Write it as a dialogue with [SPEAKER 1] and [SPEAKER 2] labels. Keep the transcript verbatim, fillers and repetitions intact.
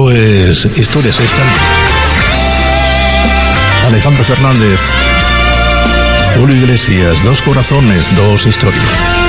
[SPEAKER 1] Esto es Historias Instantes. Alejandro Fernández, Julio Iglesias, Dos Corazones, Dos Historias.